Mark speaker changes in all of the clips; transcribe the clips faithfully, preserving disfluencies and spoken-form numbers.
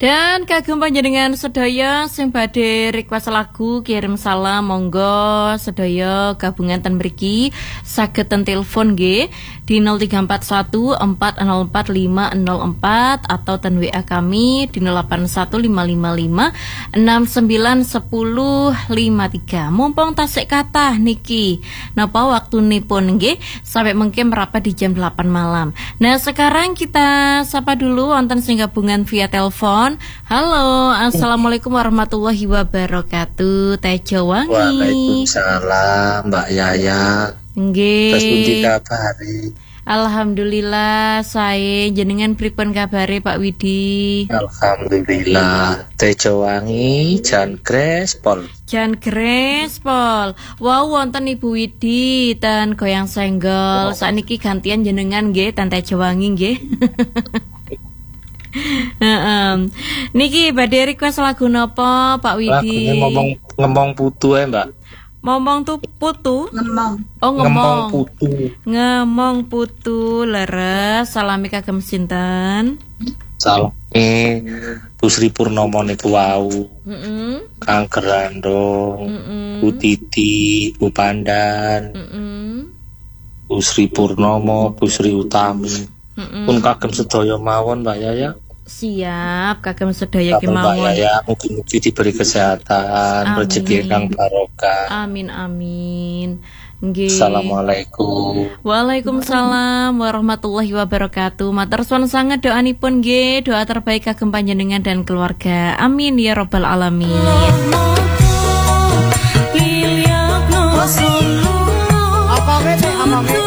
Speaker 1: Dan kagem panjenengan sedaya sing badhe request lagu kirim salam monggo sedaya gabungan ten mriki saged ten telepon nggih di nol tiga empat satu empat nol empat lima nol empat atau ten W A kami di nol delapan satu lima lima lima enam sembilan satu nol lima tiga. Mumpung tasik kathah niki napa waktunipun nggih sampai mungkin merapat di jam delapan malam. Nah, sekarang kita sapa dulu wonten sing gabungan via telepon. Halo, assalamualaikum warahmatullahi wabarakatuh. Teh Jawangi.
Speaker 2: Waalaikumsalam, Mbak Yaya.
Speaker 1: Nggih.
Speaker 2: Terus pundi kabare?
Speaker 1: Alhamdulillah, saya jenengan pripun kabare Pak Widi?
Speaker 2: Alhamdulillah. Teh Jawangi jan grespol.
Speaker 1: Jan grespol. Wow, wonten Ibu Widi dan goyang senggol. Oh. Sakniki gantian jenengan nggih Teh Jawangi nggih. um, niki badhe request lagu napa Pak Widi?
Speaker 2: Lagunya ngomong ngomong putu ya Mbak.
Speaker 1: Ngomong tuh putu?
Speaker 3: Ngemong.
Speaker 1: Oh ngomong.
Speaker 2: Ngomong putu.
Speaker 1: Ngomong putu leres. Salami kagem sinten?
Speaker 2: Salam. Eh, Bu Sri Purnomo niku wau.
Speaker 1: Heeh.
Speaker 2: Kang Gerandong, Bu Titi, Bu Pandan.
Speaker 1: Heeh.
Speaker 2: Bu Sri Purnomo, Bu Sri Utami.
Speaker 1: Mm-mm.
Speaker 2: Pun kagem sedaya mawon Mbak Yaya.
Speaker 1: Siap, kagem sedaya
Speaker 2: Mbak
Speaker 1: kemawon.
Speaker 2: Yaya mugi-mugi diberi kesehatan, rezeki kang barokah.
Speaker 1: Amin amin. Nggih.
Speaker 2: Assalamualaikum.
Speaker 1: Waalaikumsalam warahmatullahi wabarakatuh. Matur suwun sanget doanipun nggih, doa terbaik kagem panjenengan dan keluarga. Amin ya rabbal alamin.
Speaker 3: Apa wete apa wete?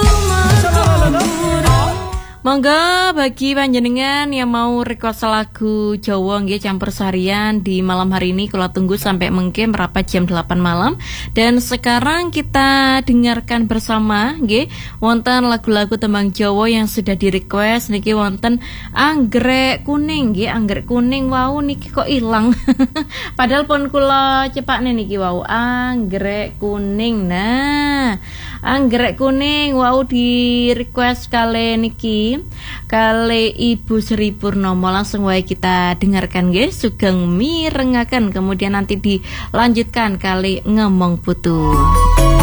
Speaker 1: Monggo bagi panjenengan yang mau request lagu Jawa nggih campur sarian di malam hari ini kula tunggu sampai mungkin merapat jam delapan malam. Dan sekarang kita dengarkan bersama nggih wonten lagu-lagu tembang Jawa yang sudah di request niki wonten Anggrek Kuning nggih, Anggrek Kuning wau niki kok ilang. Padahal pun kula cepakne niki wau Anggrek Kuning. Nah, Anggrek Kuning wau di request kali niki kali Ibu Sri Purnomo. Langsung wae kita dengarkan guys sugeng mirengaken kemudian nanti dilanjutkan kali Ngomong Putu.